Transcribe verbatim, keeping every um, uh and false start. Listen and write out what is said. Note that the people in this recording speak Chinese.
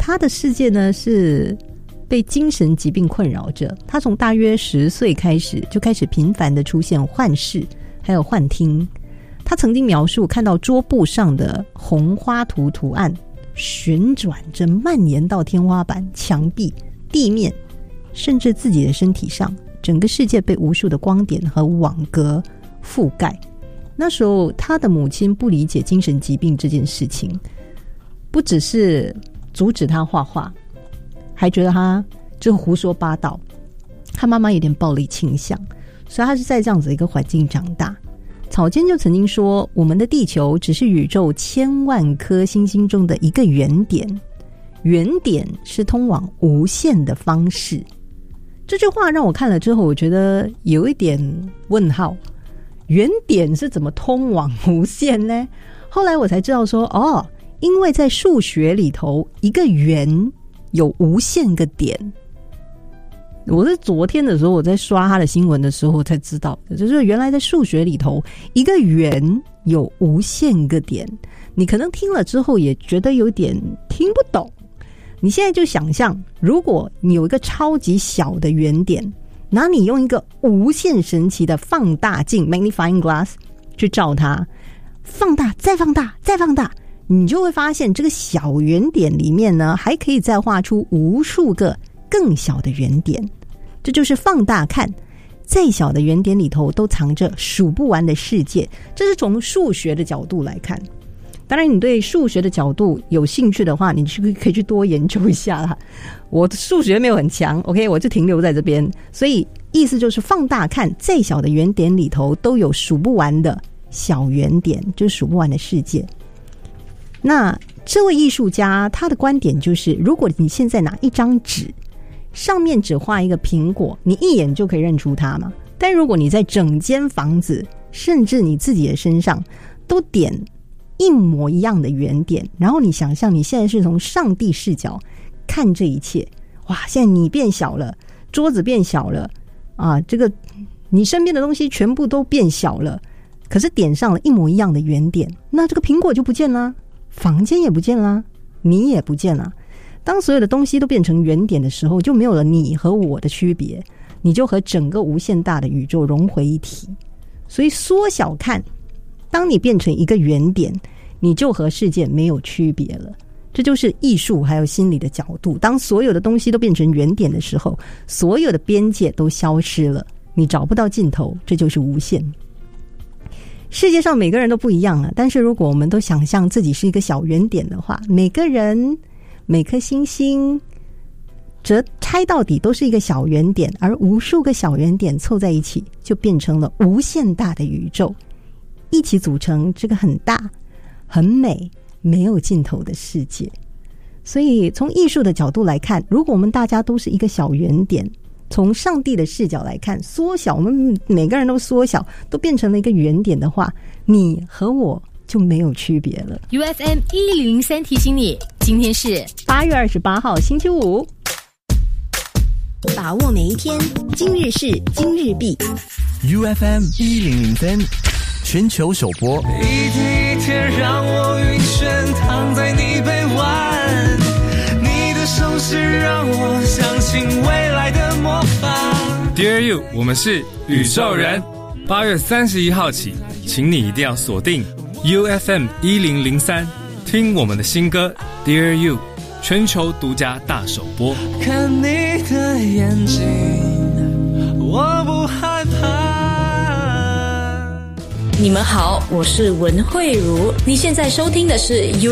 他的世界呢是被精神疾病困扰着，他从大约十岁开始就开始频繁的出现幻视还有幻听。他曾经描述看到桌布上的红花图图案旋转着蔓延到天花板、墙壁、地面，甚至自己的身体上，整个世界被无数的光点和网格覆盖。那时候他的母亲不理解精神疾病这件事情，不只是阻止他画画，还觉得他就胡说八道，他妈妈有点暴力倾向，所以他是在这样子一个环境长大。草间就曾经说，我们的地球只是宇宙千万颗星星中的一个原点，原点是通往无限的方式。这句话让我看了之后，我觉得有一点问号，原点是怎么通往无限呢？后来我才知道说，哦，因为在数学里头，一个圆有无限个点。我是昨天的时候我在刷他的新闻的时候才知道的，就是原来在数学里头，一个圆有无限个点。你可能听了之后也觉得有点听不懂。你现在就想象，如果你有一个超级小的圆点，然后你用一个无限神奇的放大镜 magnifying glass 去照它，放大再放大再放大，你就会发现这个小圆点里面呢，还可以再画出无数个更小的圆点。这就是放大看，再小的圆点里头都藏着数不完的世界。这是从数学的角度来看。当然你对数学的角度有兴趣的话，你可以去多研究一下啦。我的数学没有很强 OK， 我就停留在这边。所以意思就是放大看，再小的圆点里头都有数不完的小圆点，就是数不完的世界。那这位艺术家他的观点就是，如果你现在拿一张纸，上面只画一个苹果，你一眼就可以认出它嘛。但如果你在整间房子，甚至你自己的身上都点一模一样的圆点，然后你想象你现在是从上帝视角看这一切，哇，现在你变小了，桌子变小了啊，这个你身边的东西全部都变小了，可是点上了一模一样的圆点，那这个苹果就不见了，房间也不见了，你也不见了。当所有的东西都变成圆点的时候，就没有了你和我的区别，你就和整个无限大的宇宙融为一体。所以缩小看，当你变成一个圆点，你就和世界没有区别了。这就是艺术还有心理的角度。当所有的东西都变成圆点的时候，所有的边界都消失了，你找不到尽头，这就是无限。世界上每个人都不一样啊，但是如果我们都想象自己是一个小圆点的话，每个人每颗星星则拆到底都是一个小圆点，而无数个小圆点凑在一起，就变成了无限大的宇宙，一起组成这个很大很美没有尽头的世界。所以从艺术的角度来看，如果我们大家都是一个小圆点，从上帝的视角来看，缩小，我们每个人都缩小，都变成了一个圆点的话，你和我就没有区别了。 U F M 一零零三提醒你，今天是八月二十八号星期五， 把握每一天，今日事今日毕。 U F M 一零零三全球首播。 一天一天让我晕眩躺在你臂弯，你的手势让我相信未来的魔法。 Dear You， 我们是宇宙人。八月三十一号起，请你一定要锁定 U F M 一零零三，听我们的新歌 Dear You， 全球独家大首播。 看你的眼睛，我不害怕。 你们好，我是文慧茹，你现在收听的是 U